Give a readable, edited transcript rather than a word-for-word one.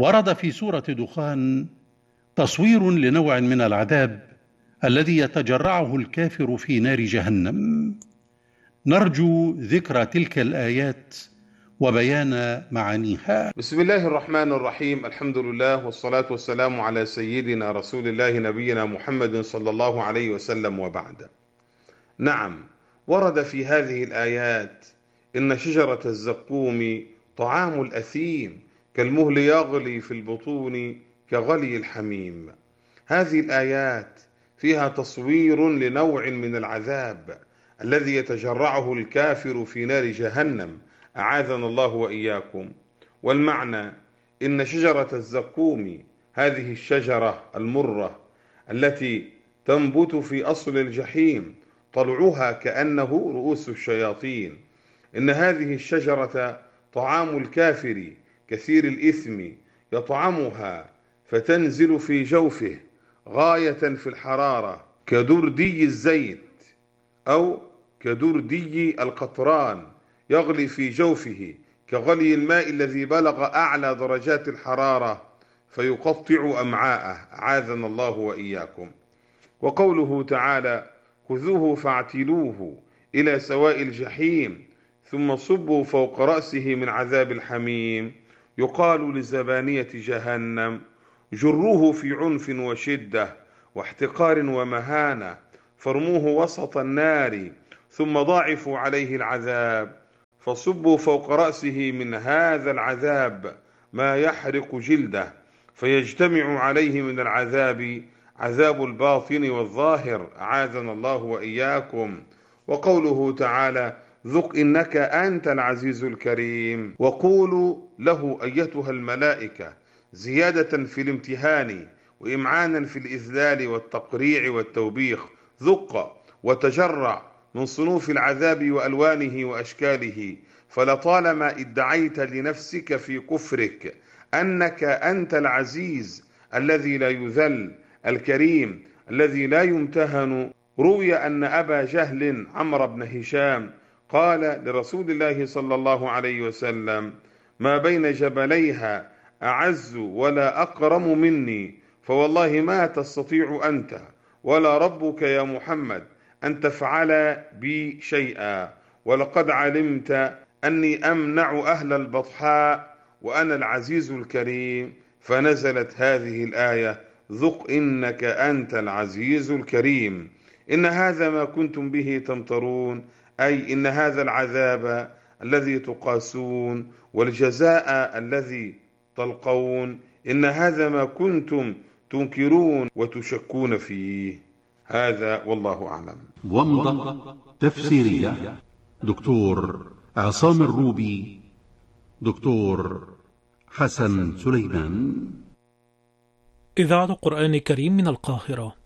ورد في سورة دخان تصوير لنوع من العذاب الذي يتجرعه الكافر في نار جهنم. نرجو ذكر تلك الآيات وبيان معانيها. بسم الله الرحمن الرحيم. الحمد لله والصلاة والسلام على سيدنا رسول الله نبينا محمد صلى الله عليه وسلم، وبعد. نعم، ورد في هذه الآيات إن شجرة الزقوم طعام الأثيم كالمهل يغلي في البطون كغلي الحميم. هذه الآيات فيها تصوير لنوع من العذاب الذي يتجرعه الكافر في نار جهنم، أعاذنا الله وإياكم. والمعنى إن شجرة الزقوم، هذه الشجرة المرة التي تنبت في أصل الجحيم، طلعها كأنه رؤوس الشياطين، إن هذه الشجرة طعام الكافر كثير الإثم، يطعمها فتنزل في جوفه غاية في الحرارة كدردي الزيت أو كدردي القطران، يغلي في جوفه كغلي الماء الذي بلغ أعلى درجات الحرارة فيقطع أمعاءه، أعاذنا الله وإياكم. وقوله تعالى: خذوه فاعتلوه إلى سواء الجحيم ثم صبوا فوق رأسه من عذاب الحميم، يقال لزبانية جهنم: جروه في عنف وشدة واحتقار ومهانة، فارموه وسط النار ثم ضاعفوا عليه العذاب، فصبوا فوق رأسه من هذا العذاب ما يحرق جلده، فيجتمع عليه من العذاب عذاب الباطن والظاهر، أعاذنا الله وإياكم. وقوله تعالى: ذق إنك أنت العزيز الكريم، وقولوا له أيتها الملائكة، زيادة في الامتهان وإمعانا في الإذلال والتقريع والتوبيخ. ذق وتجرع من صنوف العذاب وألوانه وأشكاله، فلطالما ادعيت لنفسك في كفرك أنك أنت العزيز الذي لا يذل، الكريم الذي لا يمتهن. روي أن أبا جهل عمرو بن هشام قال لرسول الله صلى الله عليه وسلم: ما بين جبليها أعز ولا أكرم مني، فوالله ما تستطيع أنت ولا ربك يا محمد أن تفعل بي شيئا، ولقد علمت أني أمنع أهل البطحاء وأنا العزيز الكريم. فنزلت هذه الآية: ذق إنك أنت العزيز الكريم. إن هذا ما كنتم به تمترون، أي إن هذا العذاب الذي تقاسون والجزاء الذي تلقون، إن هذا ما كنتم تنكرون وتشكون فيه. هذا والله أعلم. ومضة تفسيرية دكتور عصام الروبي، دكتور حسن سليمان. إذاعة القرآن الكريم من القاهرة.